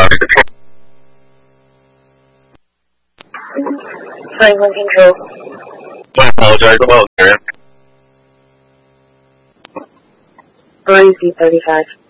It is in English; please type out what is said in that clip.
Franklin Control. I apologize about that. REC 35.